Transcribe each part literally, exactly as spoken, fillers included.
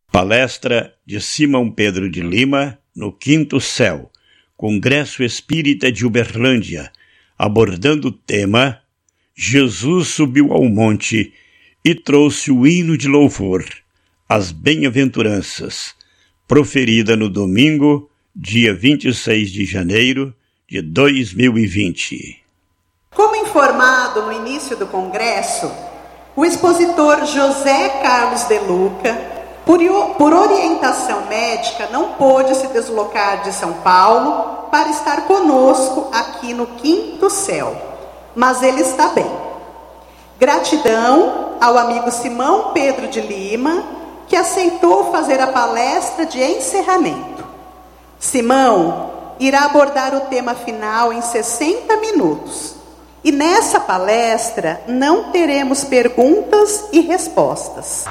Palestra de Simão Pedro de Lima, no Quinto Céu, Congresso Espírita de Uberlândia, abordando o tema Jesus subiu ao monte e trouxe o hino de louvor, as bem-aventuranças, proferida no domingo, dia vinte e seis de janeiro de dois mil e vinte. Como informado no início do congresso, o expositor José Carlos de Luca, por, por orientação médica, não pôde se deslocar de São Paulo para estar conosco aqui no Quinto Céu, mas ele está bem. Gratidão ao amigo Simão Pedro de Lima, que aceitou fazer a palestra de encerramento. Simão irá abordar o tema final em sessenta minutos. E nessa palestra não teremos perguntas e respostas.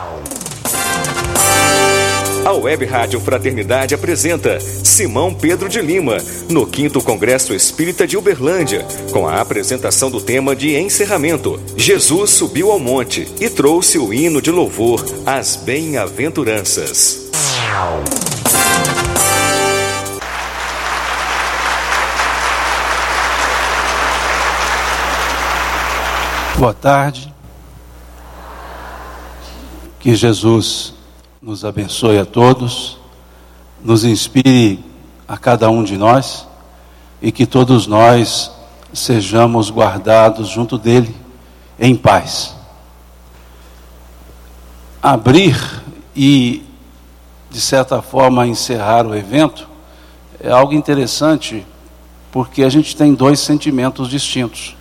A Web Rádio Fraternidade apresenta Simão Pedro de Lima, no quinto Congresso Espírita de Uberlândia, com a apresentação do tema de encerramento. Jesus subiu ao monte e trouxe o hino de louvor, as bem-aventuranças. Boa tarde. Que Jesus nos abençoe a todos, nos inspire a cada um de nós e que todos nós sejamos guardados junto dele em paz. Abrir e, de certa forma, encerrar o evento é algo interessante, porque a gente tem dois sentimentos distintos.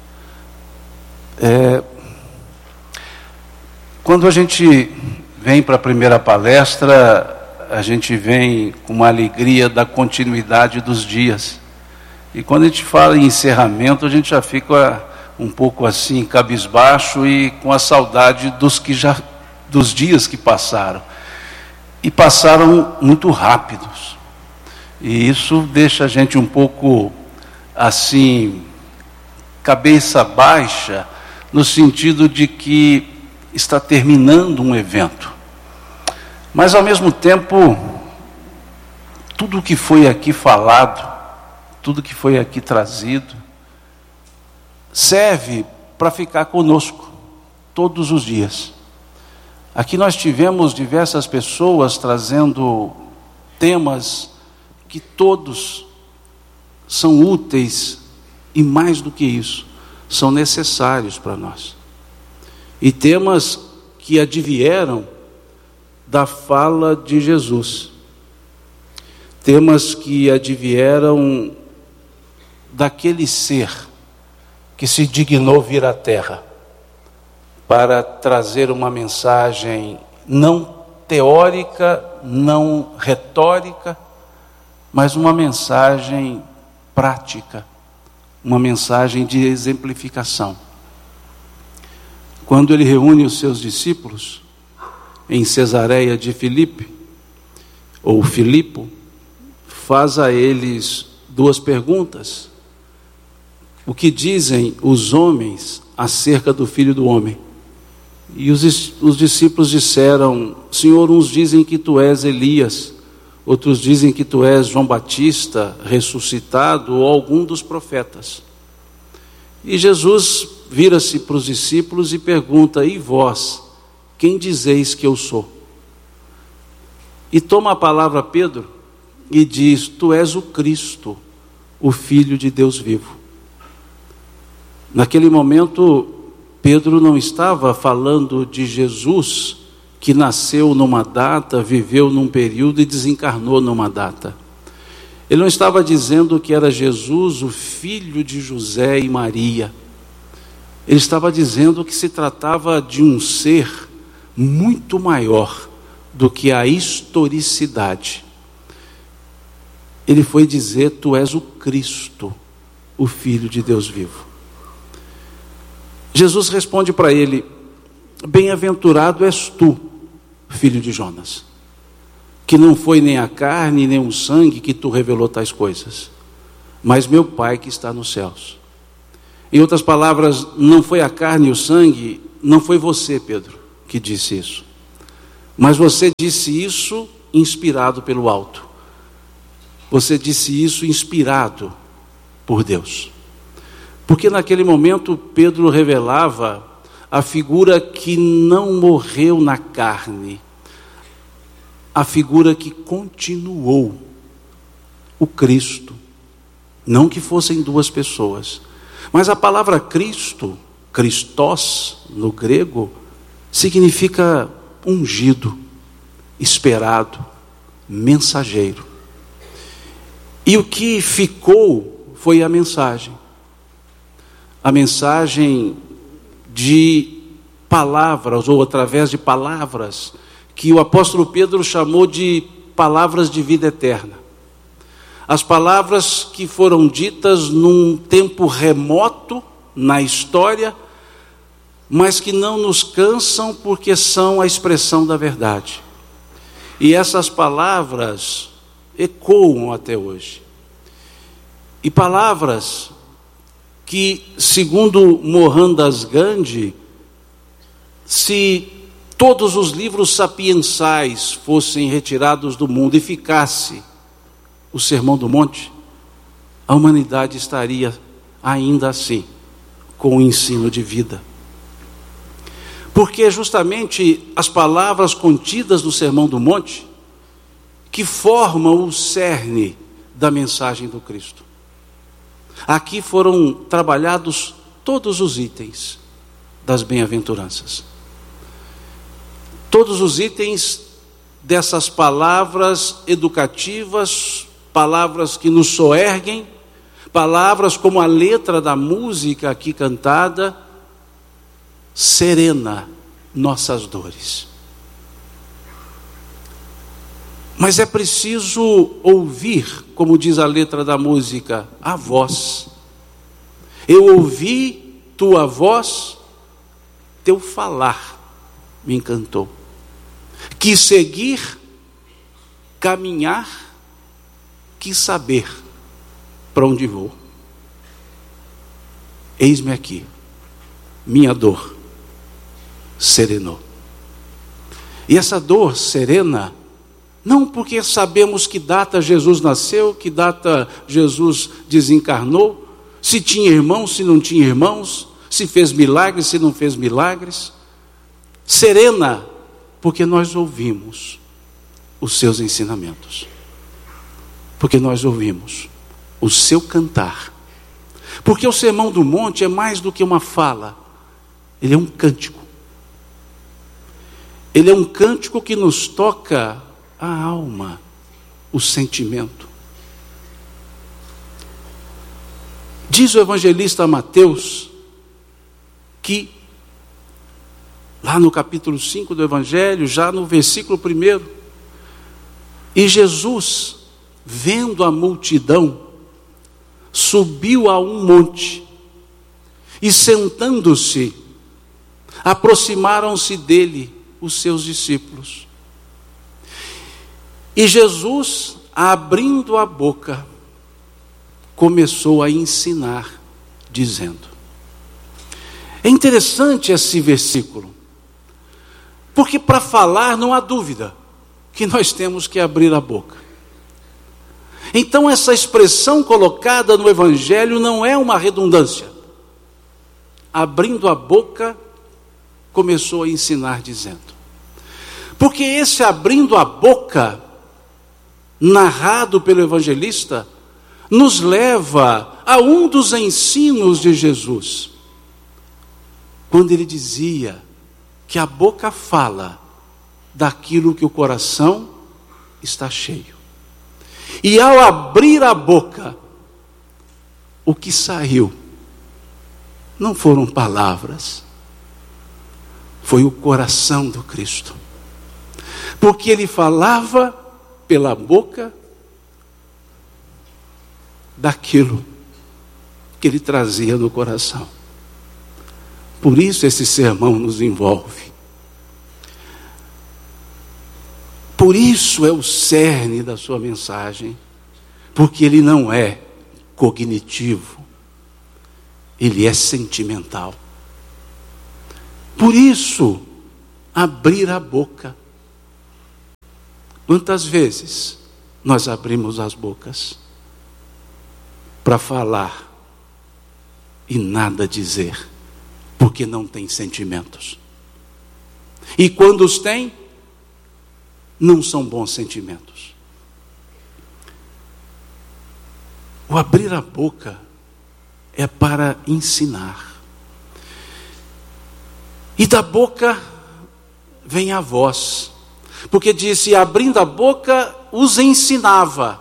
É, quando a gente vem para a primeira palestra, a gente vem com uma alegria da continuidade dos dias. E quando a gente fala em encerramento, a gente já fica um pouco assim, cabisbaixo e com a saudade dos, que já, dos dias que passaram. E passaram muito rápidos. E isso deixa a gente um pouco assim, cabeça baixa, no sentido de que está terminando um evento. Mas, ao mesmo tempo, tudo que foi aqui falado, tudo que foi aqui trazido, serve para ficar conosco todos os dias. Aqui nós tivemos diversas pessoas trazendo temas que todos são úteis e, mais do que isso, são necessários para nós. E temas que advieram da fala de Jesus. Temas que advieram daquele ser que se dignou vir à Terra para trazer uma mensagem não teórica, não retórica, mas uma mensagem prática. Uma mensagem de exemplificação. Quando ele reúne os seus discípulos em Cesareia de Filipe, ou Filipo, faz a eles duas perguntas. O que dizem os homens acerca do Filho do Homem? E os, os discípulos disseram: Senhor, uns dizem que tu és Elias, outros dizem que tu és João Batista ressuscitado ou algum dos profetas. E Jesus vira-se para os discípulos e pergunta: e vós, quem dizeis que eu sou? E toma a palavra Pedro e diz: tu és o Cristo, o Filho de Deus vivo. Naquele momento, Pedro não estava falando de Jesus, que nasceu numa data, viveu num período e desencarnou numa data. Ele não estava dizendo que era Jesus, o filho de José e Maria. Ele estava dizendo que se tratava de um ser muito maior do que a historicidade. Ele foi dizer: tu és o Cristo, o Filho de Deus vivo. Jesus responde para ele: bem-aventurado és tu, filho de Jonas, que não foi nem a carne nem o sangue que tu revelou tais coisas, mas meu Pai que está nos céus. Em outras palavras, não foi a carne e o sangue, não foi você, Pedro, que disse isso, Mas você disse isso inspirado pelo alto. Você disse isso inspirado por Deus. Porque naquele momento Pedro revelava a figura que não morreu na carne, a figura que continuou, o Cristo. Não que fossem duas pessoas, mas a palavra Cristo, Christos, no grego, significa ungido, esperado, mensageiro. E o que ficou foi a mensagem. A mensagem de palavras, ou através de palavras, que o apóstolo Pedro chamou de palavras de vida eterna. As palavras que foram ditas num tempo remoto na história, mas que não nos cansam porque são a expressão da verdade. E essas palavras ecoam até hoje. E palavras que, segundo Mohandas Gandhi, se todos os livros sapiensais fossem retirados do mundo e ficasse o Sermão do Monte, a humanidade estaria ainda assim, com o ensino de vida. Porque é justamente as palavras contidas no Sermão do Monte que formam o cerne da mensagem do Cristo. Aqui foram trabalhados todos os itens das bem-aventuranças. Todos os itens dessas palavras educativas, palavras que nos soerguem, palavras como a letra da música aqui cantada, serena nossas dores. Mas é preciso ouvir, como diz a letra da música, a voz. Eu ouvi tua voz, teu falar me encantou. Quis seguir, caminhar, quis saber para onde vou. Eis-me aqui, minha dor serenou. E essa dor serena, não porque sabemos que data Jesus nasceu, que data Jesus desencarnou, se tinha irmãos, se não tinha irmãos, se fez milagres, se não fez milagres. Serena, porque nós ouvimos os seus ensinamentos. Porque nós ouvimos o seu cantar. Porque o Sermão do Monte é mais do que uma fala. Ele é um cântico. Ele é um cântico que nos toca a alma, o sentimento. Diz o evangelista Mateus que, lá no capítulo cinco do Evangelho, já no versículo primeiro, e Jesus, vendo a multidão, subiu a um monte, e sentando-se, aproximaram-se dele os seus discípulos. E Jesus, abrindo a boca, começou a ensinar, dizendo. É interessante esse versículo, porque para falar não há dúvida que nós temos que abrir a boca. Então essa expressão colocada no Evangelho não é uma redundância. Abrindo a boca, começou a ensinar, dizendo. Porque esse abrindo a boca, narrado pelo evangelista, nos leva a um dos ensinos de Jesus, quando ele dizia que a boca fala daquilo que o coração está cheio. E ao abrir a boca, o que saiu não foram palavras, foi o coração do Cristo. Porque ele falava pela boca daquilo que ele trazia no coração. Por isso esse sermão nos envolve. Por isso é o cerne da sua mensagem, porque ele não é cognitivo, ele é sentimental. Por isso, abrir a boca Quantas vezes nós abrimos as bocas para falar e nada dizer, porque não tem sentimentos? E quando os tem, não são bons sentimentos. O abrir a boca é para ensinar. E da boca vem a voz. Porque disse, abrindo a boca, os ensinava.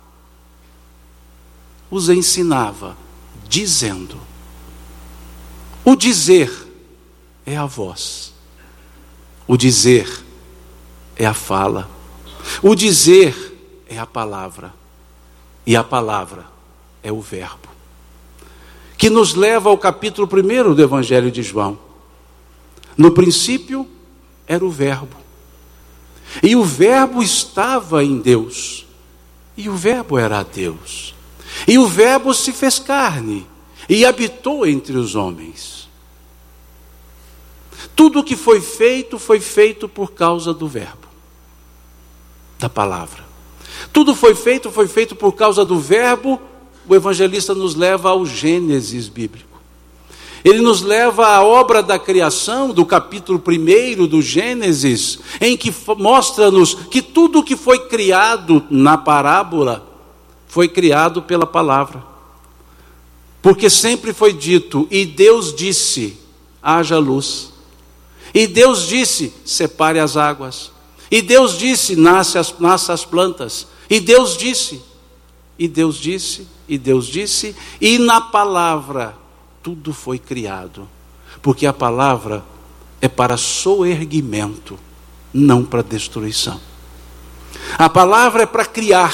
Os ensinava, dizendo. O dizer é a voz. O dizer é a fala. O dizer é a palavra. E a palavra é o verbo. Que nos leva ao capítulo primeiro do Evangelho de João. No princípio era o verbo. E o verbo estava em Deus. E o verbo era Deus. E o verbo se fez carne e habitou entre os homens. Tudo o que foi feito, foi feito por causa do verbo, da palavra. Tudo foi feito, foi feito por causa do verbo. O evangelista nos leva ao Gênesis bíblico. Ele nos leva à obra da criação, do capítulo primeiro do Gênesis, em que mostra-nos que tudo o que foi criado na parábola foi criado pela palavra. Porque sempre foi dito, e Deus disse, haja luz. E Deus disse, separe as águas. E Deus disse, nasce as, nasce as plantas. E Deus disse, e Deus disse, e Deus disse, e na palavra tudo foi criado. Porque a palavra é para soerguimento, não para destruição. A palavra é para criar,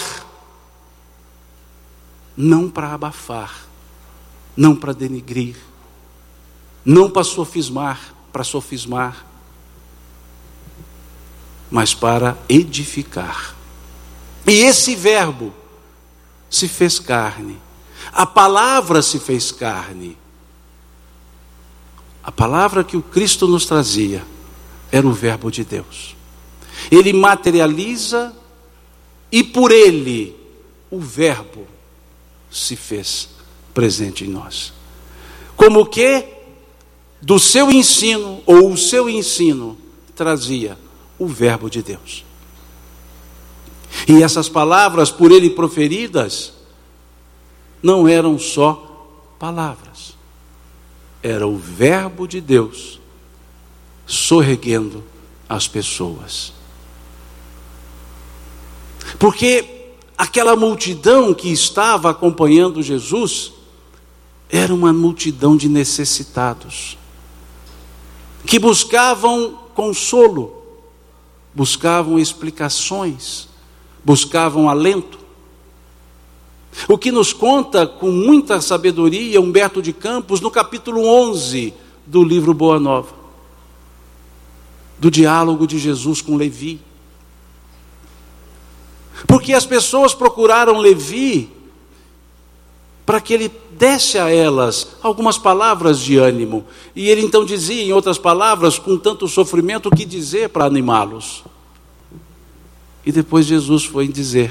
não para abafar, não para denigrir, não para sofismar, para sofismar, mas para edificar. E esse verbo se fez carne. A palavra se fez carne. A palavra que o Cristo nos trazia era o verbo de Deus. Ele materializa e por ele o verbo se fez presente em nós. Como que do seu ensino, ou o seu ensino, trazia o verbo de Deus. E essas palavras por ele proferidas não eram só palavras. Era o verbo de Deus sorregendo as pessoas. Porque aquela multidão que estava acompanhando Jesus era uma multidão de necessitados, que buscavam consolo, buscavam explicações, buscavam alento. O que nos conta com muita sabedoria Humberto de Campos no capítulo onze do livro Boa Nova, do diálogo de Jesus com Levi. Porque as pessoas procuraram Levi para que ele desse a elas algumas palavras de ânimo. E ele então dizia, em outras palavras, com tanto sofrimento, o que dizer para animá-los. E depois Jesus foi dizer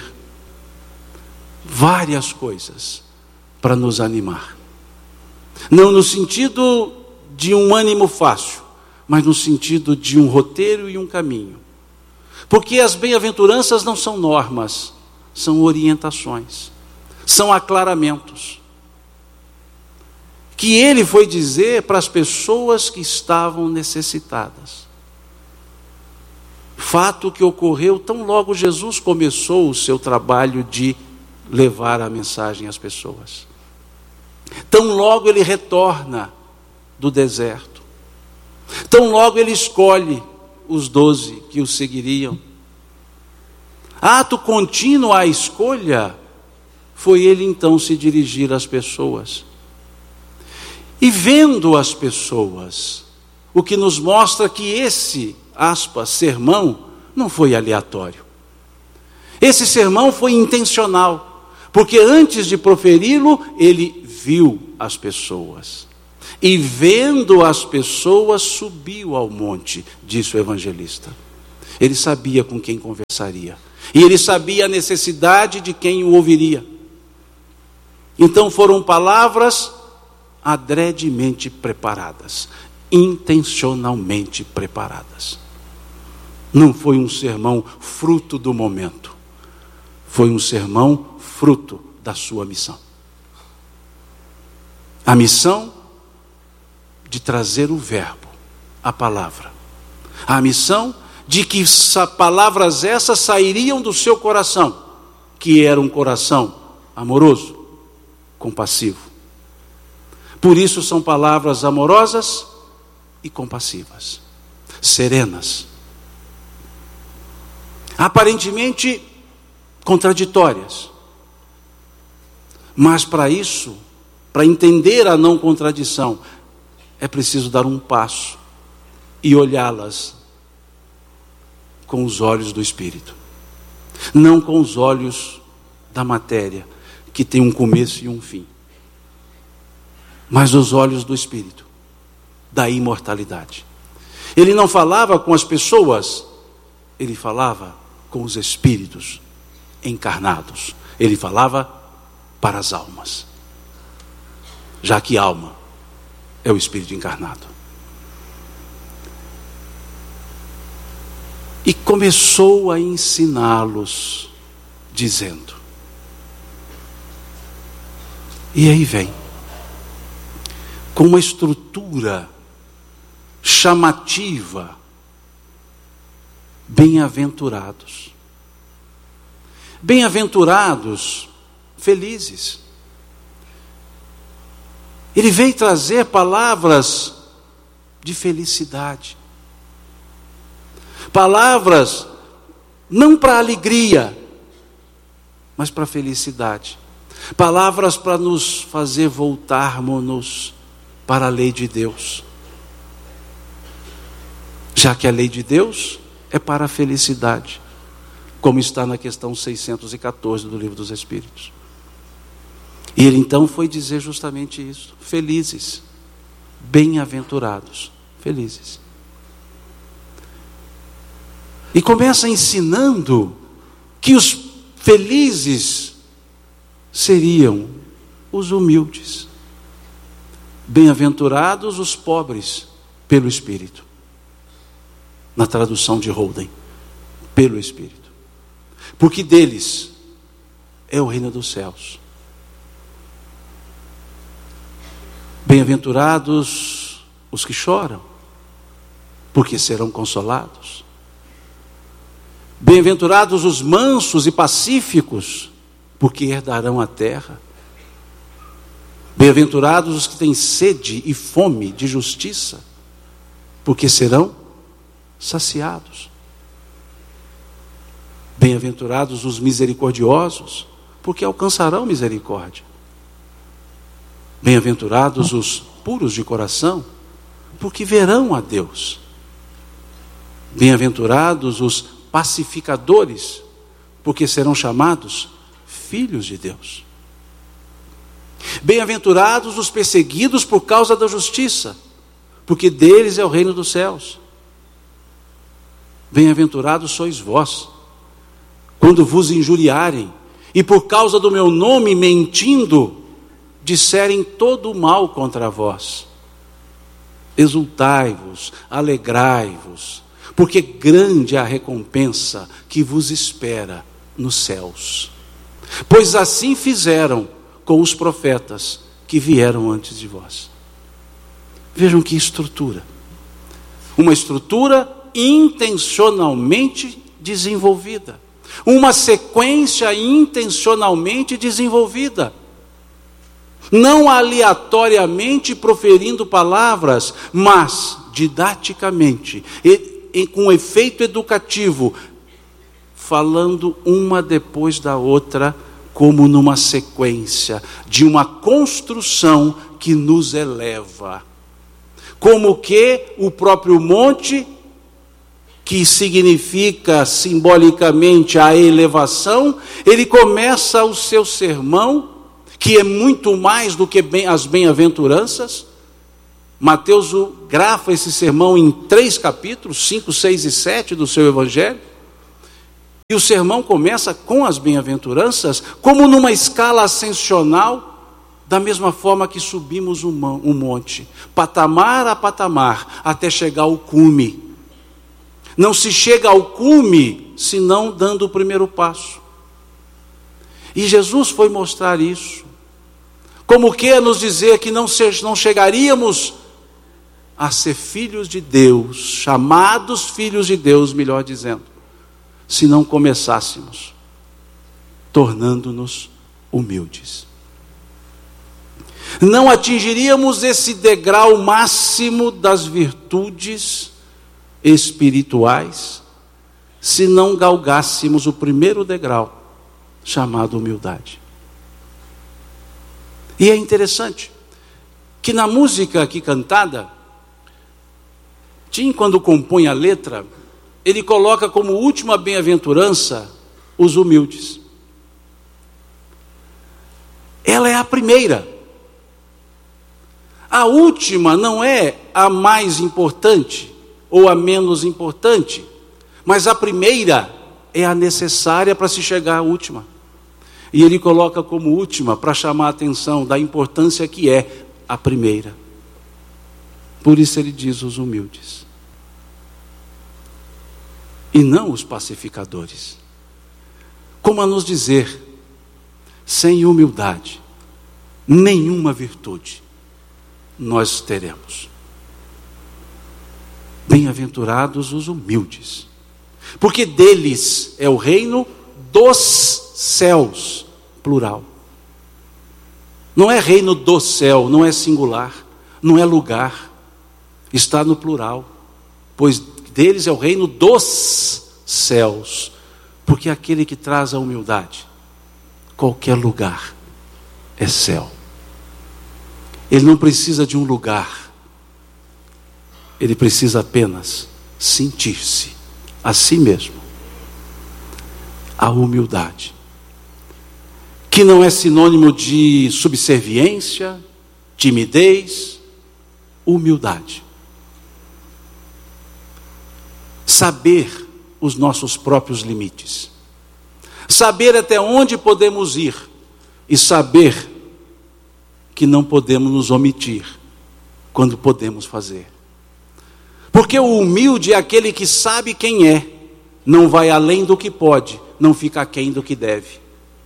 várias coisas para nos animar. Não no sentido de um ânimo fácil, mas no sentido de um roteiro e um caminho. Porque as bem-aventuranças não são normas, são orientações, são aclaramentos. Que ele foi dizer para as pessoas que estavam necessitadas. Fato que ocorreu tão logo Jesus começou o seu trabalho de levar a mensagem às pessoas. Tão logo ele retorna do deserto. Tão logo ele escolhe os doze que o seguiriam. Ato contínuo à escolha foi ele então se dirigir às pessoas. E vendo as pessoas, o que nos mostra que esse, aspas, sermão não foi aleatório. Esse sermão foi intencional, porque antes de proferi-lo, ele viu as pessoas. E vendo as pessoas, subiu ao monte, disse o evangelista. Ele sabia com quem conversaria. E ele sabia a necessidade de quem o ouviria. Então foram palavras adredemente preparadas, intencionalmente preparadas. Não foi um sermão fruto do momento. Foi um sermão fruto da sua missão. A missão de trazer o verbo, a palavra. A missão de que palavras essas sairiam do seu coração, que era um coração amoroso, compassivo. Por isso são palavras amorosas e compassivas, serenas, aparentemente contraditórias. Mas para isso, para entender a não contradição, é preciso dar um passo e olhá-las com os olhos do Espírito, não com os olhos da matéria, que tem um começo e um fim, mas os olhos do Espírito, da imortalidade. Ele não falava com as pessoas, ele falava com os espíritos encarnados. Ele falava para as almas, já que alma é o espírito encarnado. E começou a ensiná-los, dizendo. E aí vem, com uma estrutura chamativa, bem-aventurados. Bem-aventurados, felizes. Ele veio trazer palavras de felicidade. Palavras não para alegria, mas para felicidade. Palavras para nos fazer voltarmos para a lei de Deus. Já que a lei de Deus é para a felicidade, como está na questão seiscentos e quatorze do Livro dos Espíritos. E ele então foi dizer justamente isso: felizes, bem-aventurados, felizes. E começa ensinando que os felizes seriam os humildes. Bem-aventurados os pobres pelo Espírito. Na tradução de Holden, pelo Espírito. Porque deles é o reino dos céus. Bem-aventurados os que choram, porque serão consolados. Bem-aventurados os mansos e pacíficos, porque herdarão a terra. Bem-aventurados os que têm sede e fome de justiça, porque serão saciados. Bem-aventurados os misericordiosos, porque alcançarão misericórdia. Bem-aventurados os puros de coração, porque verão a Deus. Bem-aventurados os pacificadores, porque serão chamados filhos de Deus. Bem-aventurados os perseguidos por causa da justiça, porque deles é o reino dos céus. Bem-aventurados sois vós, quando vos injuriarem, e por causa do meu nome, mentindo, disserem todo o mal contra vós. Exultai-vos, alegrai-vos, porque grande é a recompensa que vos espera nos céus. Pois assim fizeram com os profetas que vieram antes de vós. Vejam que estrutura. Uma estrutura intencionalmente desenvolvida. Uma sequência intencionalmente desenvolvida. Não aleatoriamente proferindo palavras, mas didaticamente, e, e com efeito educativo, falando uma depois da outra, como numa sequência de uma construção que nos eleva. Como que o próprio monte, que significa simbolicamente a elevação, ele começa o seu sermão, que é muito mais do que bem, as bem-aventuranças, Mateus grafa esse sermão em três capítulos, cinco, seis e sete do seu evangelho. E o sermão começa com as bem-aventuranças, como numa escala ascensional, da mesma forma que subimos um monte, patamar a patamar, até chegar ao cume. Não se chega ao cume, senão dando o primeiro passo. E Jesus foi mostrar isso. Como que nos dizer que não, se, não chegaríamos a ser filhos de Deus, chamados filhos de Deus, melhor dizendo, se não começássemos tornando-nos humildes. Não atingiríamos esse degrau máximo das virtudes espirituais se não galgássemos o primeiro degrau, chamado humildade. E é interessante que na música aqui cantada, Tim, quando compõe a letra, ele coloca como última bem-aventurança os humildes. Ela é a primeira. A última não é a mais importante ou a menos importante, mas a primeira é a necessária para se chegar à última. E ele coloca como última para chamar a atenção da importância que é a primeira. Por isso ele diz os humildes. E não os pacificadores. Como a nos dizer, sem humildade, nenhuma virtude nós teremos. Bem-aventurados os humildes, porque deles é o reino dos céus, plural. Não é reino do céu, não é singular, não é lugar, está no plural, pois deles é o reino dos céus, porque aquele que traz a humildade, qualquer lugar é céu. Ele não precisa de um lugar, ele precisa apenas sentir-se a si mesmo. A humildade, que não é sinônimo de subserviência, timidez, humildade. Saber os nossos próprios limites, saber até onde podemos ir e saber que não podemos nos omitir quando podemos fazer. Porque o humilde é aquele que sabe quem é, não vai além do que pode, não fica aquém do que deve.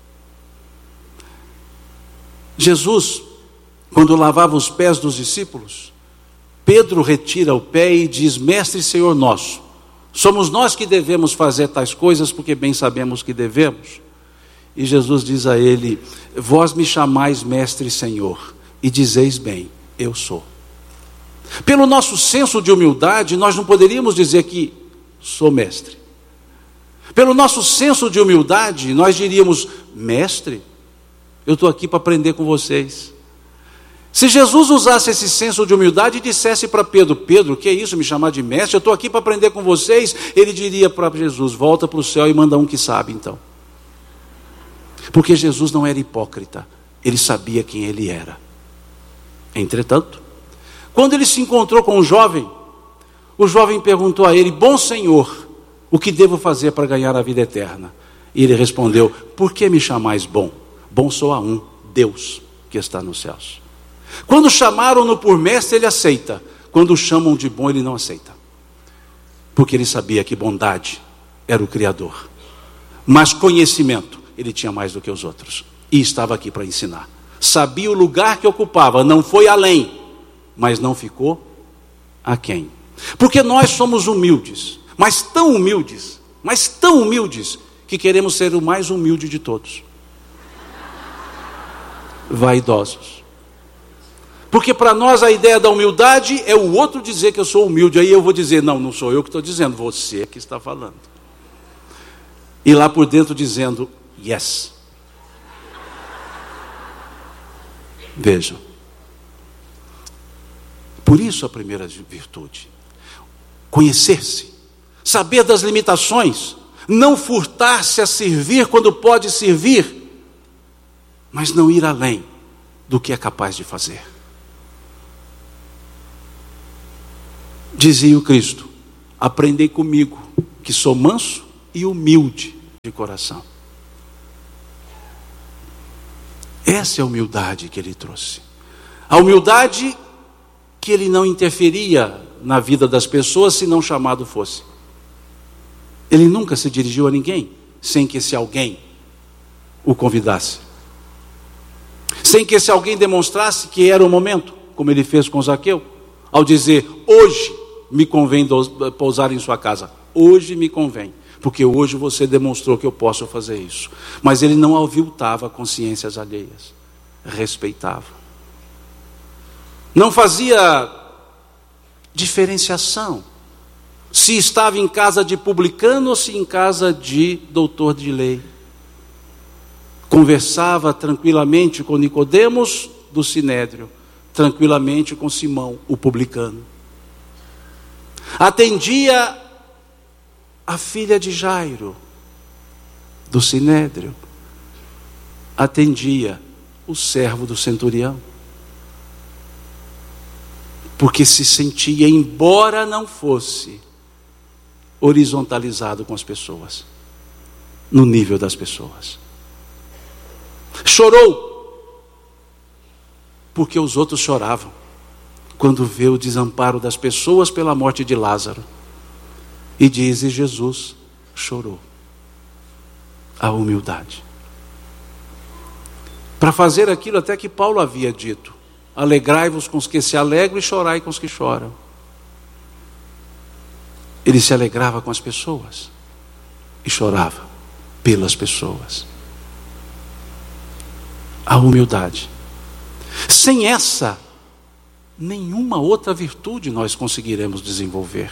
Jesus, quando lavava os pés dos discípulos, Pedro retira o pé e diz: Mestre e Senhor nosso, somos nós que devemos fazer tais coisas, porque bem sabemos que devemos. E Jesus diz a ele: vós me chamais mestre e Senhor, e dizeis bem, eu sou. Pelo nosso senso de humildade, nós não poderíamos dizer que sou mestre. Pelo nosso senso de humildade, nós diríamos: mestre, eu estou aqui para aprender com vocês. Se Jesus usasse esse senso de humildade e dissesse para Pedro: Pedro, que é isso, me chamar de mestre? Eu estou aqui para aprender com vocês. Ele diria para Jesus: volta para o céu e manda um que sabe então. Porque Jesus não era hipócrita, ele sabia quem ele era. Entretanto, quando ele se encontrou com o jovem, o jovem perguntou a ele: bom Senhor, o que devo fazer para ganhar a vida eterna? E ele respondeu: por que me chamais bom? Bom só há um, Deus, que está nos céus. Quando chamaram-no por mestre, ele aceita. Quando o chamam de bom, ele não aceita. Porque ele sabia que bondade era o Criador. Mas conhecimento, ele tinha mais do que os outros. E estava aqui para ensinar. Sabia o lugar que ocupava, não foi além, mas não ficou aquém. Porque nós somos humildes, mas tão humildes, mas tão humildes, que queremos ser o mais humilde de todos. Vaidosos. Porque para nós a ideia da humildade é o outro dizer que eu sou humilde. Aí eu vou dizer: não, não sou eu que estou dizendo, você que está falando. E lá por dentro dizendo: yes. Vejam. Por isso a primeira virtude: conhecer-se, saber das limitações, não furtar-se a servir quando pode servir, mas não ir além do que é capaz de fazer. Dizia o Cristo: aprendei comigo, que sou manso e humilde de coração. Essa é a humildade que ele trouxe. A humildade que ele não interferia na vida das pessoas se não chamado fosse. Ele nunca se dirigiu a ninguém sem que esse alguém o convidasse, sem que esse alguém demonstrasse que era o momento, como ele fez com Zaqueu, ao dizer: hoje me convém pousar em sua casa, hoje me convém, porque hoje você demonstrou que eu posso fazer isso. Mas ele não aviltava consciências alheias, respeitava, não fazia diferenciação se estava em casa de publicano ou se em casa de doutor de lei. Conversava tranquilamente com Nicodemos do Sinédrio, tranquilamente com Simão, o publicano. Atendia a filha de Jairo, do Sinédrio. Atendia o servo do centurião. Porque se sentia, embora não fosse, horizontalizado com as pessoas, no nível das pessoas. Chorou, porque os outros choravam, quando vê o desamparo das pessoas pela morte de Lázaro. E diz: e Jesus chorou. A humildade. Para fazer aquilo até que Paulo havia dito: alegrai-vos com os que se alegram e chorai com os que choram. Ele se alegrava com as pessoas e chorava pelas pessoas. A humildade. Sem essa, nenhuma outra virtude nós conseguiremos desenvolver.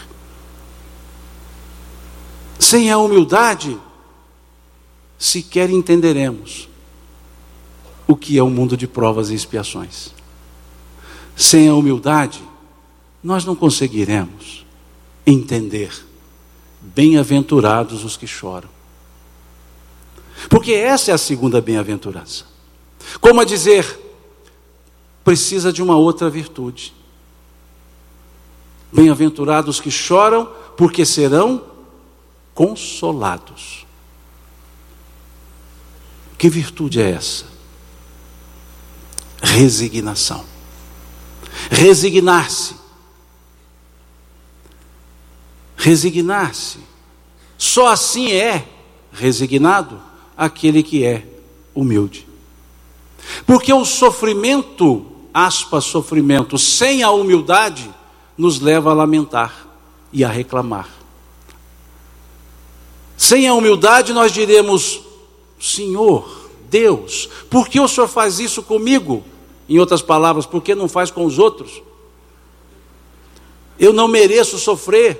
Sem a humildade, sequer entenderemos o que é um mundo de provas e expiações. Sem a humildade, nós não conseguiremos entender: bem-aventurados os que choram. Porque essa é a segunda bem-aventurança. Como a dizer, precisa de uma outra virtude. Bem-aventurados que choram, porque serão consolados. Que virtude é essa? Resignação. Resignar-se. Resignar-se. Só assim é resignado aquele que é humilde. Porque o sofrimento, aspas, sofrimento, sem a humildade, nos leva a lamentar e a reclamar. Sem a humildade nós diremos: Senhor, Deus, por que o Senhor faz isso comigo? Em outras palavras, por que não faz com os outros? Eu não mereço sofrer.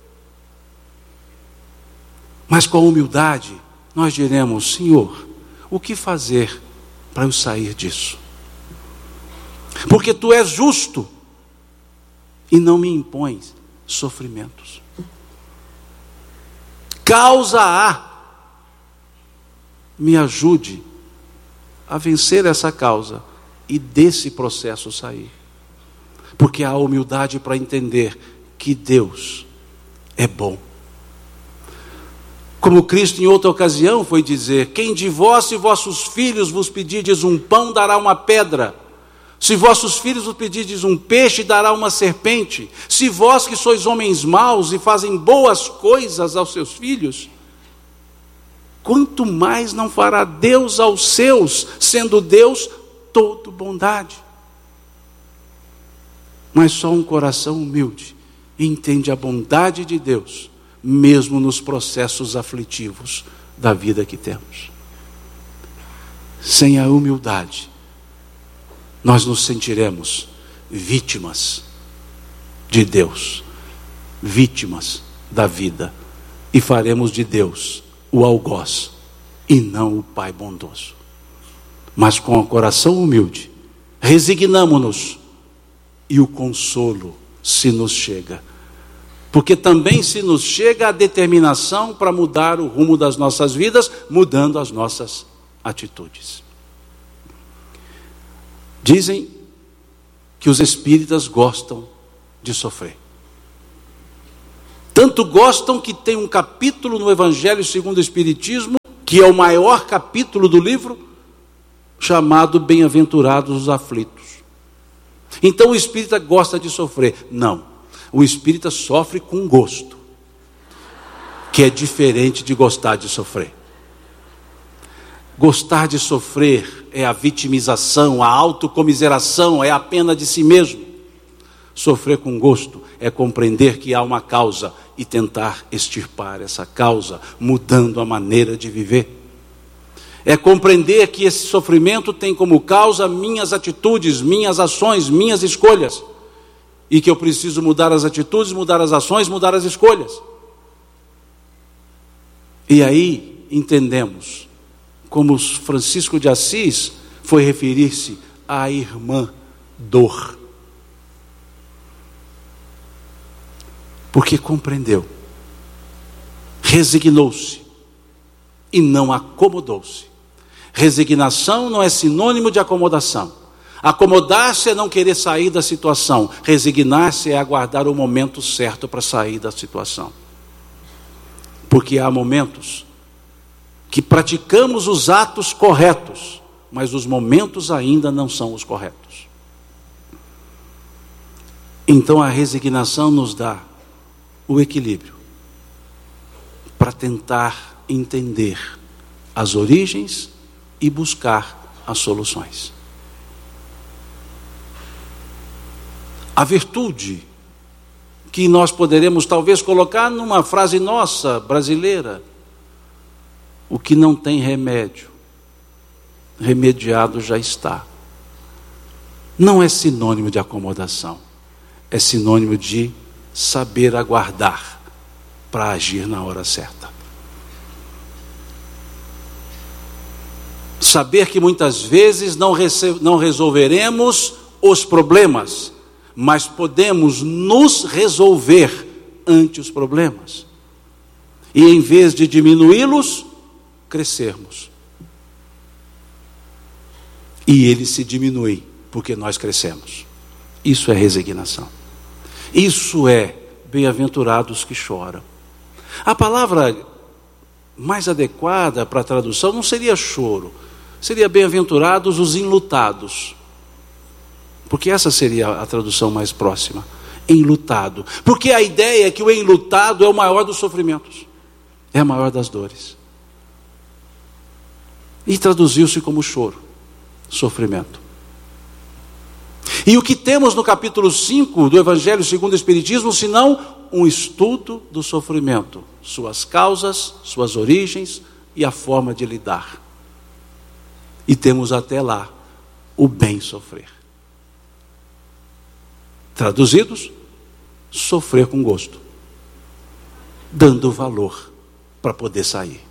Mas com a humildade nós diremos: Senhor, o que fazer para eu sair disso? Porque Tu és justo e não me impões sofrimentos. Causa há, me ajude a vencer essa causa e desse processo sair. Porque há humildade para entender que Deus é bom. Como Cristo em outra ocasião foi dizer: quem de vós, se vossos filhos vos pedirdes um pão, dará uma pedra? Se vossos filhos vos pedirdes um peixe, dará uma serpente? Se vós que sois homens maus e fazem boas coisas aos seus filhos, quanto mais não fará Deus aos seus, sendo Deus todo bondade? Mas só um coração humilde entende a bondade de Deus, mesmo nos processos aflitivos da vida que temos. Sem a humildade, nós nos sentiremos vítimas de Deus, vítimas da vida, e faremos de Deus o algoz e não o Pai bondoso. Mas com o coração humilde, resignamo-nos e o consolo se nos chega. Porque também se nos chega a determinação para mudar o rumo das nossas vidas, mudando as nossas atitudes. Dizem que os espíritas gostam de sofrer. Tanto gostam que tem um capítulo no Evangelho segundo o Espiritismo, que é o maior capítulo do livro, chamado Bem-aventurados os aflitos. Então o espírita gosta de sofrer. Não, o espírita sofre com gosto, que é diferente de gostar de sofrer. Gostar de sofrer é a vitimização, a autocomiseração, é a pena de si mesmo. Sofrer com gosto é compreender que há uma causa e tentar extirpar essa causa, mudando a maneira de viver. É compreender que esse sofrimento tem como causa minhas atitudes, minhas ações, minhas escolhas. E que eu preciso mudar as atitudes, mudar as ações, mudar as escolhas. E aí entendemos como Francisco de Assis foi referir-se à irmã dor. Porque compreendeu, resignou-se e não acomodou-se. Resignação não é sinônimo de acomodação. Acomodar-se é não querer sair da situação. Resignar-se é aguardar o momento certo para sair da situação. Porque há momentos que praticamos os atos corretos, mas os momentos ainda não são os corretos. Então a resignação nos dá o equilíbrio para tentar entender as origens e buscar as soluções. A virtude que nós poderemos talvez colocar numa frase nossa, brasileira: o que não tem remédio, remediado já está. Não é sinônimo de acomodação, é sinônimo de saber aguardar para agir na hora certa. Saber que muitas vezes não, rece- não resolveremos os problemas, mas podemos nos resolver ante os problemas. E em vez de diminuí-los, crescermos. E eles se diminuem porque nós crescemos. Isso é resignação. Isso é bem-aventurados que choram. A palavra mais adequada para a tradução não seria choro, seria bem-aventurados os enlutados. Porque essa seria a tradução mais próxima. Enlutado. Porque a ideia é que o enlutado é o maior dos sofrimentos. É a maior das dores. E traduziu-se como choro, sofrimento. E o que temos no capítulo cinco do Evangelho segundo o Espiritismo, senão um estudo do sofrimento, suas causas, suas origens e a forma de lidar. E temos até lá o bem sofrer. Traduzidos, sofrer com gosto, dando valor para poder sair.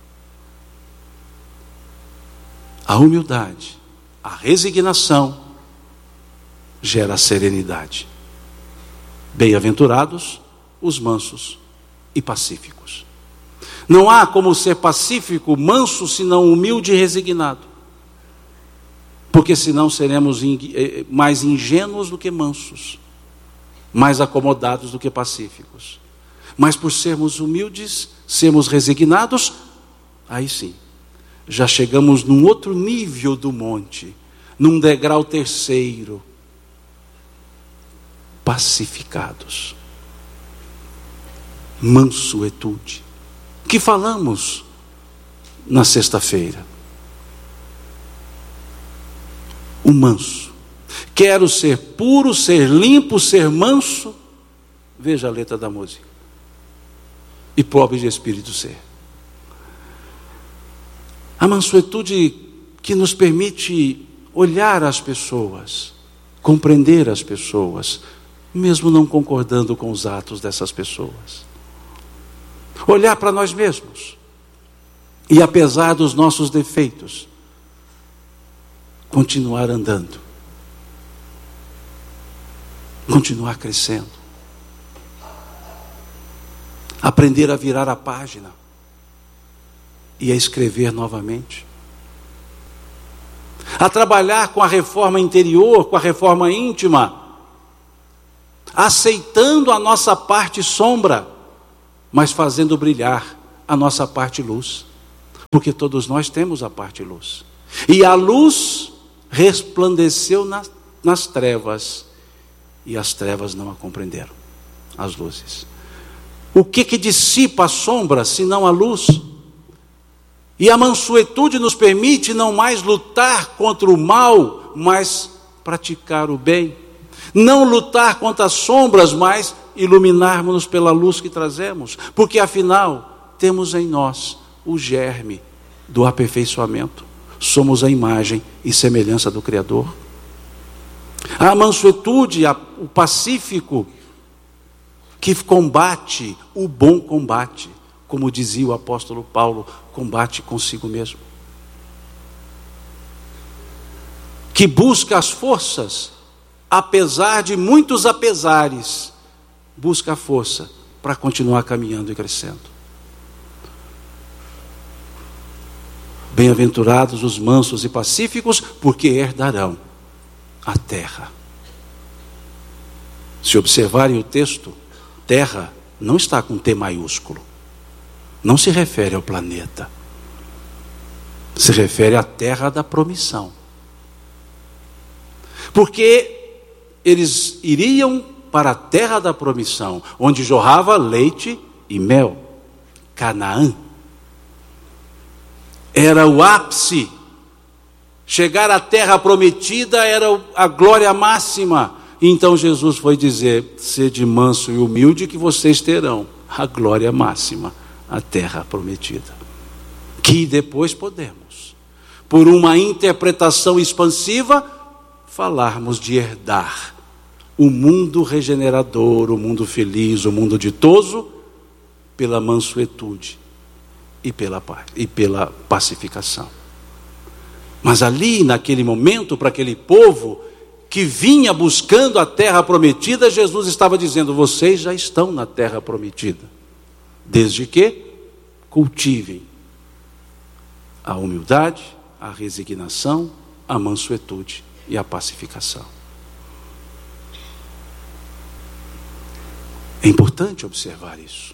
A humildade, a resignação gera serenidade. Bem-aventurados os mansos e pacíficos. Não há como ser pacífico, manso, senão humilde e resignado. Porque senão seremos mais ingênuos do que mansos, mais acomodados do que pacíficos. Mas por sermos humildes, sermos resignados, aí sim, já chegamos num outro nível do monte, num degrau terceiro, pacificados. Mansuetude, que falamos na sexta-feira. O manso. Quero ser puro, ser limpo, ser manso. Veja a letra da música. E pobre de espírito ser. A mansuetude que nos permite olhar as pessoas, compreender as pessoas, mesmo não concordando com os atos dessas pessoas. Olhar para nós mesmos. E apesar dos nossos defeitos, continuar andando, continuar crescendo, aprender a virar a página e a escrever novamente, a trabalhar com a reforma interior, com a reforma íntima, aceitando a nossa parte sombra, mas fazendo brilhar a nossa parte luz, porque todos nós temos a parte luz. E a luz resplandeceu nas, nas trevas, e as trevas não a compreenderam, as luzes. O que que dissipa a sombra, senão a luz? E a mansuetude nos permite não mais lutar contra o mal, mas praticar o bem. Não lutar contra as sombras, mas iluminarmos-nos pela luz que trazemos. Porque afinal, temos em nós o germe do aperfeiçoamento. Somos a imagem e semelhança do Criador. A mansuetude, a, o pacífico, que combate o bom combate. Como dizia o apóstolo Paulo, combate consigo mesmo. Que busca as forças, apesar de muitos apesares, busca a força para continuar caminhando e crescendo. Bem-aventurados os mansos e pacíficos, porque herdarão a terra. Se observarem o texto, terra não está com T maiúsculo. Não se refere ao planeta. Se refere à terra da promissão. Porque eles iriam para a terra da promissão, onde jorrava leite e mel. Canaã. Era o ápice. Chegar à terra prometida era a glória máxima. Então Jesus foi dizer: sede manso e humilde, que vocês terão a glória máxima, a terra prometida. Que depois podemos, por uma interpretação expansiva, falarmos de herdar o mundo regenerador, o mundo feliz, o mundo ditoso, pela mansuetude e pela, e pela pacificação. Mas ali, naquele momento, para aquele povo que vinha buscando a terra prometida, Jesus estava dizendo: vocês já estão na terra prometida, desde que cultivem a humildade, a resignação, a mansuetude e a pacificação. É importante observar isso.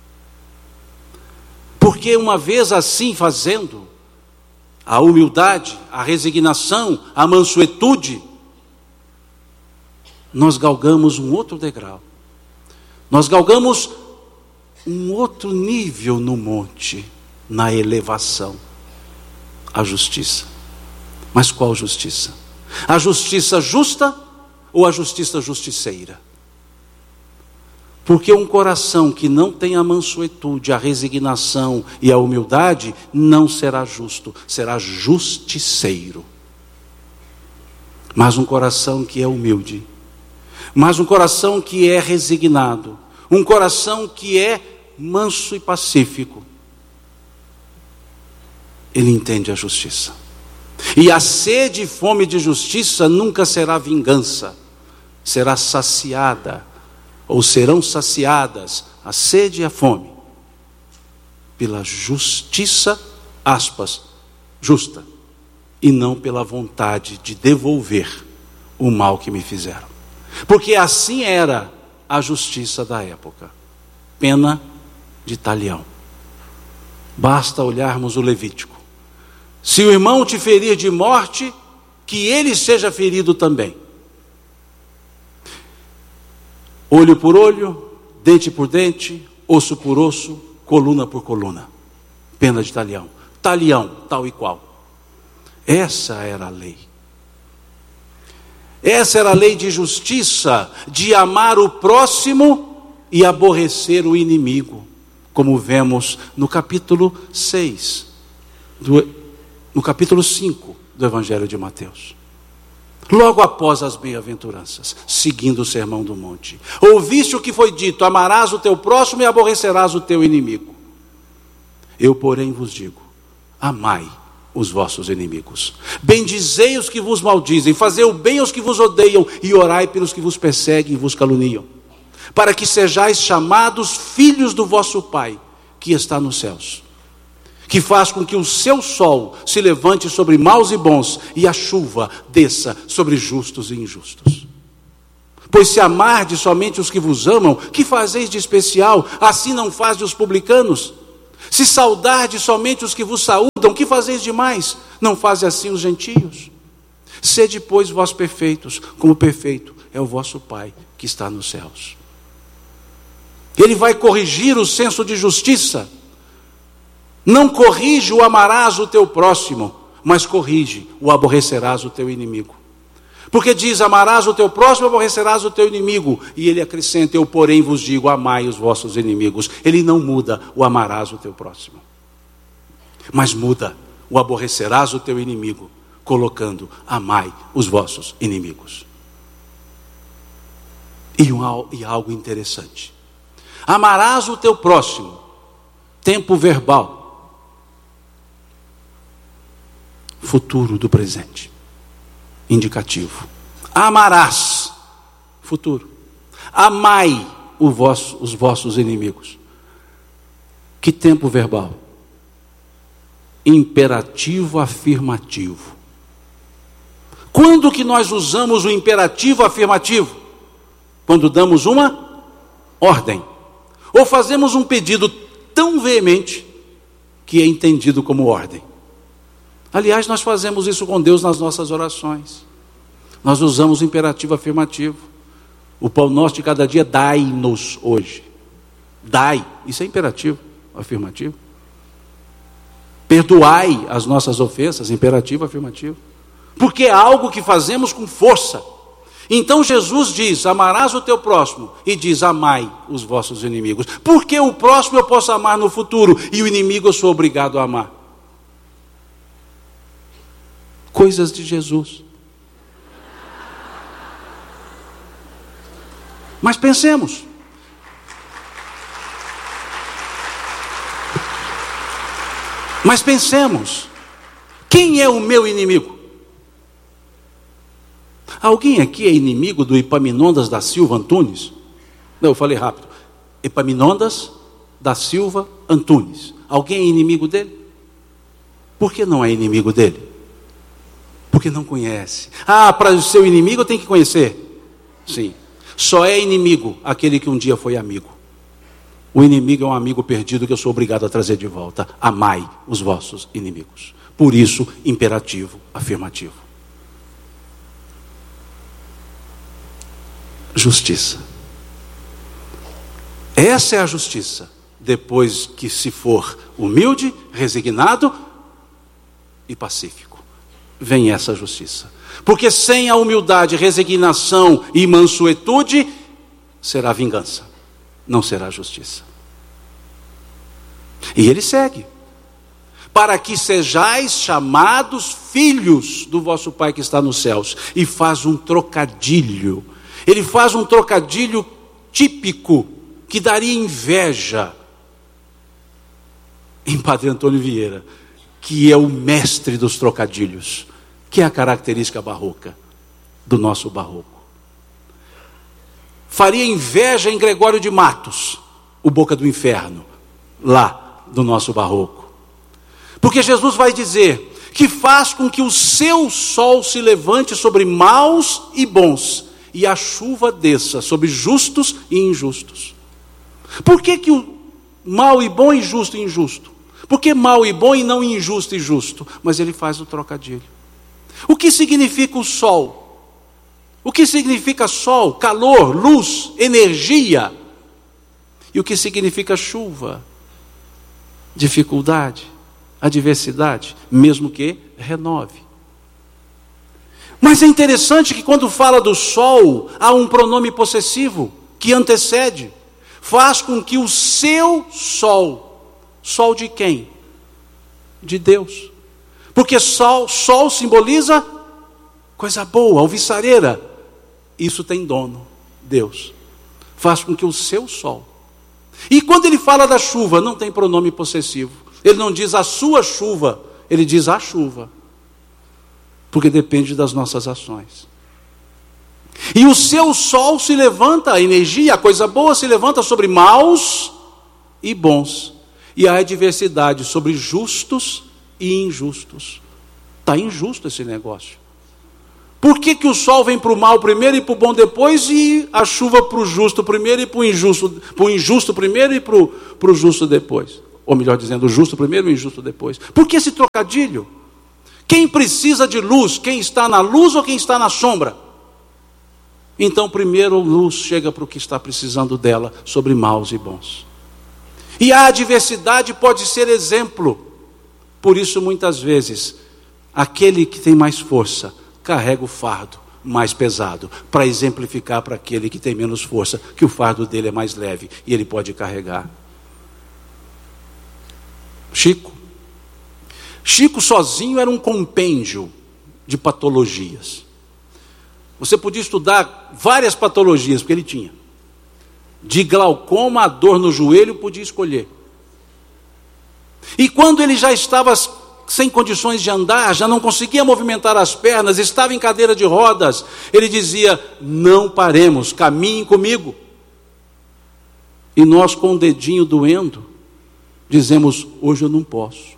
Porque uma vez assim fazendo, a humildade, a resignação, a mansuetude, nós galgamos um outro degrau. Nós galgamos um outro nível no monte, na elevação. A justiça. Mas qual justiça? A justiça justa ou a justiça justiceira? Porque um coração que não tem a mansuetude, a resignação e a humildade, não será justo, será justiceiro. Mas um coração que é humilde, mas um coração que é resignado, um coração que é manso e pacífico, ele entende a justiça. E a sede e fome de justiça nunca será vingança, será saciada, ou serão saciadas a sede e a fome pela justiça, aspas, justa, e não pela vontade de devolver o mal que me fizeram. Porque assim era a justiça da época. Pena de talião. Basta olharmos o Levítico. Se o irmão te ferir de morte, que ele seja ferido também. Olho por olho, dente por dente, osso por osso, coluna por coluna. Pena de talião. Talião, tal e qual. Essa era a lei. Essa era a lei de justiça, de amar o próximo e aborrecer o inimigo, como vemos no capítulo seis, do, no capítulo cinco do Evangelho de Mateus. Logo após as bem-aventuranças, seguindo o sermão do monte. Ouviste o que foi dito: amarás o teu próximo e aborrecerás o teu inimigo. Eu, porém, vos digo: amai os vossos inimigos. Bendizei os que vos maldizem, fazei o bem aos que vos odeiam e orai pelos que vos perseguem e vos caluniam, para que sejais chamados filhos do vosso Pai, que está nos céus, que faz com que o seu sol se levante sobre maus e bons, e a chuva desça sobre justos e injustos. Pois se amardes somente os que vos amam, que fazeis de especial? Assim não fazem os publicanos. Se saudardes somente os que vos saúdam, que fazeis demais? Não fazem assim os gentios. Sede, pois, vós perfeitos, como perfeito é o vosso Pai que está nos céus. Ele vai corrigir o senso de justiça. Não corrige o amarás o teu próximo, mas corrige o aborrecerás o teu inimigo. Porque diz, amarás o teu próximo, aborrecerás o teu inimigo. E ele acrescenta, eu porém vos digo, amai os vossos inimigos. Ele não muda o amarás o teu próximo, mas muda o aborrecerás o teu inimigo, colocando, amai os vossos inimigos. E, um, e algo interessante. Amarás o teu próximo, tempo verbal, futuro do presente. Indicativo. Amarás, futuro. Amai o vosso, os vossos inimigos. Que tempo verbal? Imperativo afirmativo. Quando que nós usamos o imperativo afirmativo? Quando damos uma ordem. Ou fazemos um pedido tão veemente que é entendido como ordem. Aliás, nós fazemos isso com Deus nas nossas orações. Nós usamos o imperativo afirmativo. O pão nosso de cada dia, dai-nos hoje. Dai, isso é imperativo afirmativo. Perdoai as nossas ofensas, imperativo afirmativo. Porque é algo que fazemos com força. Então Jesus diz, amarás o teu próximo, e diz, amai os vossos inimigos. Porque o próximo eu posso amar no futuro, e o inimigo eu sou obrigado a amar. Coisas de Jesus. Mas pensemos. Mas pensemos. Quem é o meu inimigo? Alguém aqui é inimigo do Epaminondas da Silva Antunes? Não, eu falei rápido. Epaminondas da Silva Antunes. Alguém é inimigo dele? Por que não é inimigo dele? Porque não conhece. Ah, para o seu inimigo eu tenho que conhecer. Sim. Só é inimigo aquele que um dia foi amigo. O inimigo é um amigo perdido que eu sou obrigado a trazer de volta. Amai os vossos inimigos. Por isso, imperativo afirmativo. Justiça. Essa é a justiça. Depois que se for humilde, resignado e pacífico. Vem essa justiça. Porque sem a humildade, resignação e mansuetude, será vingança, não será justiça. E ele segue. Para que sejais chamados filhos do vosso Pai que está nos céus. E faz um trocadilho. Ele faz um trocadilho típico, que daria inveja em Padre Antônio Vieira, que é o mestre dos trocadilhos, que é a característica barroca do nosso barroco. Faria inveja em Gregório de Matos, o Boca do Inferno, lá do nosso barroco. Porque Jesus vai dizer que faz com que o seu sol se levante sobre maus e bons, e a chuva desça sobre justos e injustos. Por que que o mal e bom e justo e injusto? Por que mal e bom e não injusto e justo? Mas ele faz o trocadilho. O que significa o sol? O que significa sol? Calor, luz, energia. E o que significa chuva? Dificuldade, adversidade, mesmo que renove. Mas é interessante que quando fala do sol, há um pronome possessivo que antecede. Faz com que o seu sol, sol de quem? De Deus. Porque sol, sol simboliza coisa boa, alvissareira. Isso tem dono, Deus. Faz com que o seu sol. E quando ele fala da chuva, não tem pronome possessivo. Ele não diz a sua chuva, ele diz a chuva. Porque depende das nossas ações. E o seu sol se levanta, a energia, a coisa boa se levanta sobre maus e bons. E a adversidade sobre justos e injustos. Está injusto esse negócio. Por que, que o sol vem para o mal primeiro e para o bom depois, e a chuva para o justo primeiro e para o injusto, para o injusto primeiro e para o, para o justo depois? Ou melhor dizendo, o justo primeiro e o injusto depois. Por que esse trocadilho? Quem precisa de luz? Quem está na luz ou quem está na sombra? Então primeiro a luz chega para o que está precisando dela, sobre maus e bons. E a adversidade pode ser exemplo. Por isso muitas vezes, aquele que tem mais força, carrega o fardo mais pesado, para exemplificar para aquele que tem menos força, que o fardo dele é mais leve e ele pode carregar. Chico. Chico sozinho era um compêndio de patologias. Você podia estudar várias patologias, porque ele tinha. De glaucoma a dor no joelho, podia escolher. E quando ele já estava sem condições de andar, já não conseguia movimentar as pernas, estava em cadeira de rodas, ele dizia: não paremos, caminhem comigo. E nós, com o dedinho doendo, dizemos: hoje eu não posso.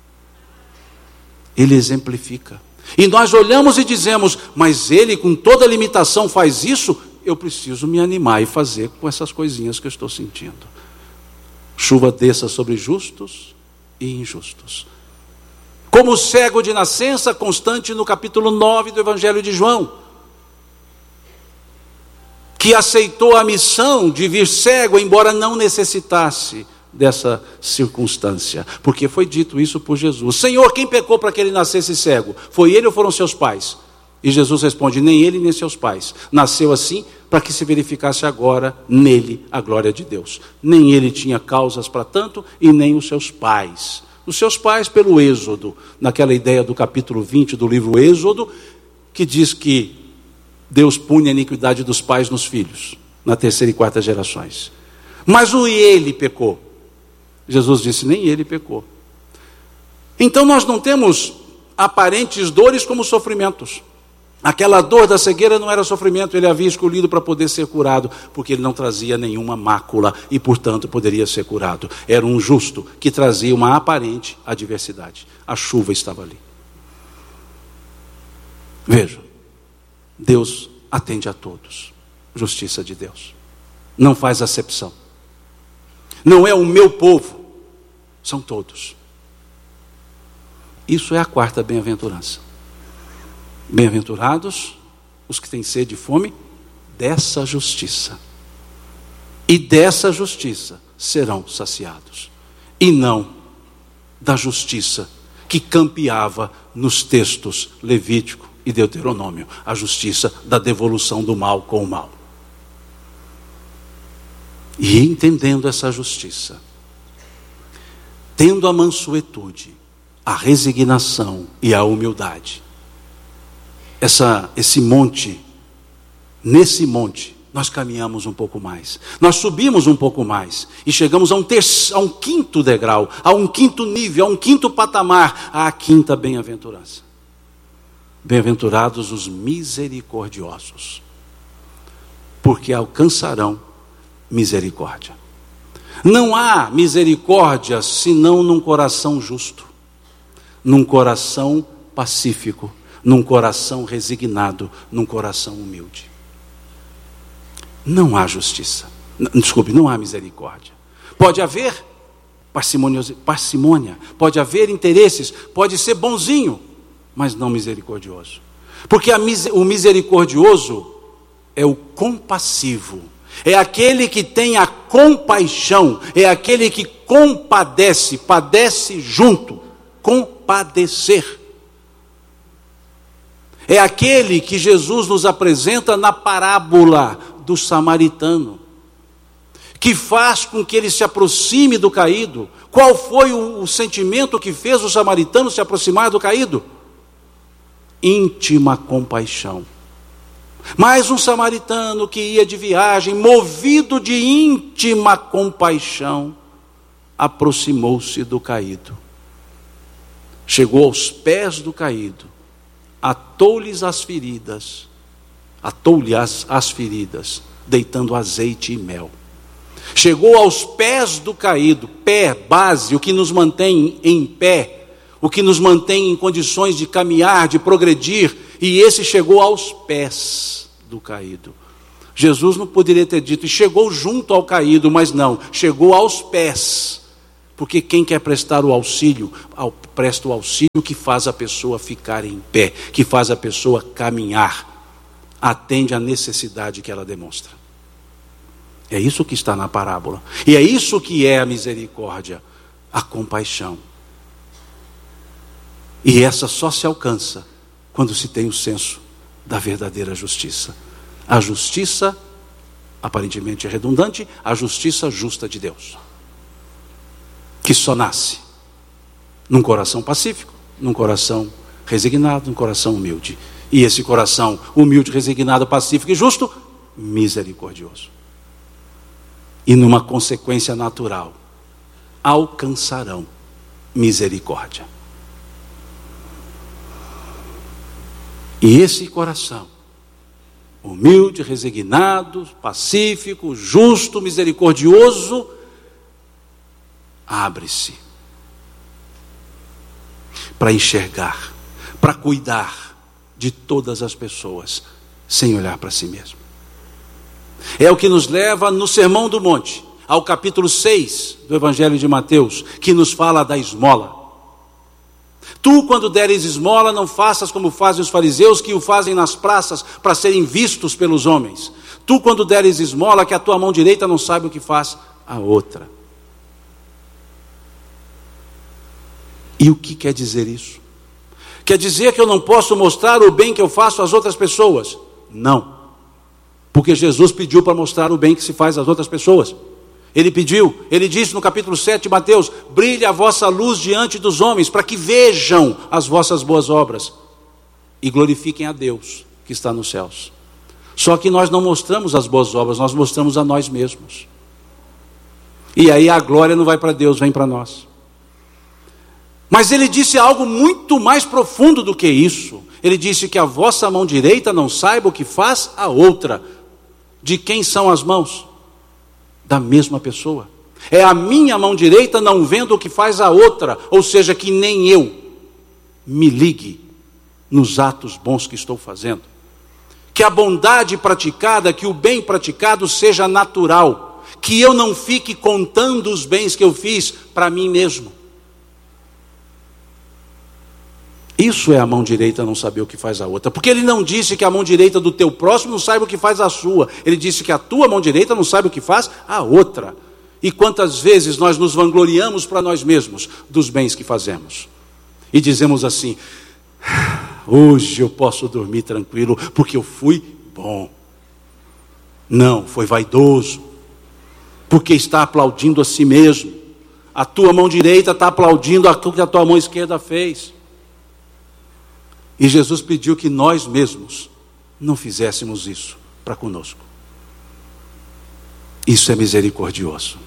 Ele exemplifica. E nós olhamos e dizemos: mas ele com toda limitação faz isso, eu preciso me animar e fazer com essas coisinhas que eu estou sentindo. Chuva desça sobre justos e injustos. Como o cego de nascença, constante no capítulo nove do Evangelho de João, que aceitou a missão de vir cego, embora não necessitasse dessa circunstância, porque foi dito isso por Jesus: Senhor, quem pecou para que ele nascesse cego? Foi ele ou foram seus pais? E Jesus responde: nem ele nem seus pais. Nasceu assim para que se verificasse agora nele a glória de Deus. Nem ele tinha causas para tanto, e nem os seus pais. Os seus pais pelo Êxodo, naquela ideia do capítulo vinte do livro Êxodo, que diz que Deus pune a iniquidade dos pais nos filhos, na terceira e quarta gerações. Mas o ele pecou. Jesus disse: nem ele pecou. Então nós não temos aparentes dores como sofrimentos. Aquela dor da cegueira não era sofrimento, ele havia escolhido para poder ser curado, porque ele não trazia nenhuma mácula e, portanto, poderia ser curado. Era um justo que trazia uma aparente adversidade. A chuva estava ali. Vejam, Deus atende a todos. Justiça de Deus. Não faz acepção. Não é o meu povo, são todos. Isso é a quarta bem-aventurança. Bem-aventurados os que têm sede e fome dessa justiça. E dessa justiça serão saciados. E não da justiça que campeava nos textos Levítico e Deuteronômio. A justiça da devolução do mal com o mal. E entendendo essa justiça, tendo a mansuetude, a resignação e a humildade, Essa, esse monte, nesse monte, nós caminhamos um pouco mais. Nós subimos um pouco mais. E chegamos a um, terço, a um quinto degrau, a um quinto nível, a um quinto patamar, à quinta bem-aventurança. Bem-aventurados os misericordiosos, porque alcançarão misericórdia. Não há misericórdia senão num coração justo, num coração pacífico, num coração resignado, num coração humilde. Não há justiça. Desculpe, não há misericórdia. Pode haver parcimônia, pode haver interesses, pode ser bonzinho, mas não misericordioso. Porque a, o misericordioso é o compassivo, é aquele que tem a compaixão, é aquele que compadece, padece junto, compadecer. É aquele que Jesus nos apresenta na parábola do samaritano, que faz com que ele se aproxime do caído. Qual foi o, o sentimento que fez o samaritano se aproximar do caído? Íntima compaixão. Mas um samaritano que ia de viagem, movido de íntima compaixão, aproximou-se do caído. Chegou aos pés do caído, atou-lhes as feridas, atou-lhe as, as feridas, deitando azeite e mel. Chegou aos pés do caído, pé, base, o que nos mantém em pé, o que nos mantém em condições de caminhar, de progredir, e esse chegou aos pés do caído. Jesus não poderia ter dito, e chegou junto ao caído, mas não, chegou aos pés. Porque quem quer prestar o auxílio, presta o auxílio que faz a pessoa ficar em pé, que faz a pessoa caminhar, atende à necessidade que ela demonstra. É isso que está na parábola. E é isso que é a misericórdia, a compaixão. E essa só se alcança quando se tem o senso da verdadeira justiça. A justiça, aparentemente redundante, a justiça justa de Deus. Que só nasce num coração pacífico, num coração resignado, num coração humilde. E esse coração humilde, resignado, pacífico e justo, misericordioso. E numa consequência natural, alcançarão misericórdia. E esse coração, humilde, resignado, pacífico, justo, misericordioso, abre-se para enxergar, para cuidar de todas as pessoas, sem olhar para si mesmo. É o que nos leva no Sermão do Monte, ao capítulo seis do Evangelho de Mateus, que nos fala da esmola. Tu, quando deres esmola, não faças como fazem os fariseus, que o fazem nas praças para serem vistos pelos homens. Tu, quando deres esmola, que a tua mão direita não saiba o que faz a outra. E o que quer dizer isso? Quer dizer que eu não posso mostrar o bem que eu faço às outras pessoas? Não. Porque Jesus pediu para mostrar o bem que se faz às outras pessoas. Ele pediu, ele disse no capítulo sete de Mateus, brilhe a vossa luz diante dos homens, para que vejam as vossas boas obras e glorifiquem a Deus que está nos céus. Só que nós não mostramos as boas obras, nós mostramos a nós mesmos. E aí a glória não vai para Deus, vem para nós. Mas ele disse algo muito mais profundo do que isso. Ele disse que a vossa mão direita não saiba o que faz a outra. De quem são as mãos? Da mesma pessoa. É a minha mão direita não vendo o que faz a outra. Ou seja, que nem eu me ligue nos atos bons que estou fazendo. Que a bondade praticada, que o bem praticado seja natural. Que eu não fique contando os bens que eu fiz para mim mesmo. Isso é a mão direita não saber o que faz a outra. Porque ele não disse que a mão direita do teu próximo não saiba o que faz a sua. Ele disse que a tua mão direita não sabe o que faz a outra. E quantas vezes nós nos vangloriamos para nós mesmos dos bens que fazemos. E dizemos assim, hoje eu posso dormir tranquilo porque eu fui bom. Não, foi vaidoso. Porque está aplaudindo a si mesmo. A tua mão direita está aplaudindo aquilo que a tua mão esquerda fez. E Jesus pediu que nós mesmos não fizéssemos isso para conosco. Isso é misericordioso.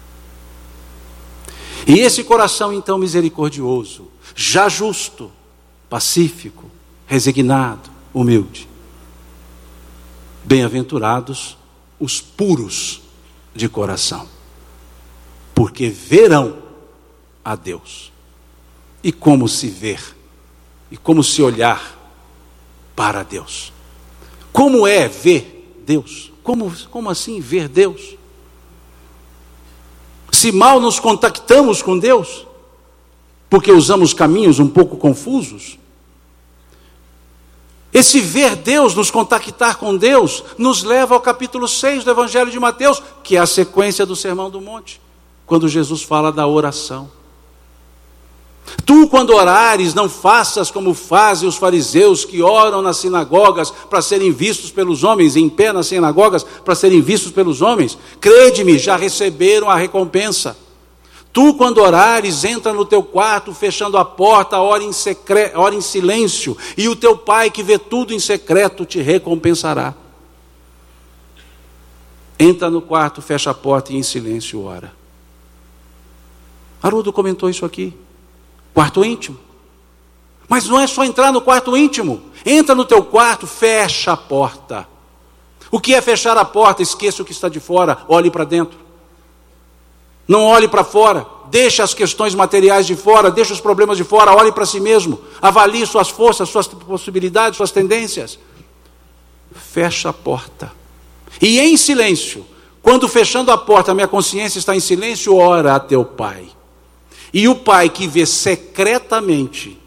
E esse coração então misericordioso, já justo, pacífico, resignado, humilde. Bem-aventurados os puros de coração, porque verão a Deus. E como se ver? E como se olhar para Deus? Como é ver Deus? Como, como assim ver Deus? Se mal nos contactamos com Deus, porque usamos caminhos um pouco confusos, esse ver Deus, nos contactar com Deus, nos leva ao capítulo seis do Evangelho de Mateus, que é a sequência do Sermão do Monte, quando Jesus fala da oração. Tu, quando orares, não faças como fazem os fariseus que oram nas sinagogas para serem vistos pelos homens, em pé nas sinagogas para serem vistos pelos homens. Crede-me, já receberam a recompensa. Tu, quando orares, entra no teu quarto, fechando a porta, ora em, secre... ora em silêncio, e o teu pai que vê tudo em secreto te recompensará. Entra no quarto, fecha a porta e em silêncio ora. Haroldo comentou isso aqui. Quarto íntimo. Mas não é só entrar no quarto íntimo. Entra no teu quarto, fecha a porta. O que é fechar a porta? Esqueça o que está de fora, olhe para dentro. Não olhe para fora, Deixa as questões materiais de fora, deixa os problemas de fora, olhe para si mesmo, avalie suas forças, suas possibilidades, suas tendências. Fecha a porta. E em silêncio, quando fechando a porta, a minha consciência está em silêncio, ora a teu Pai. E o Pai que vê secretamente,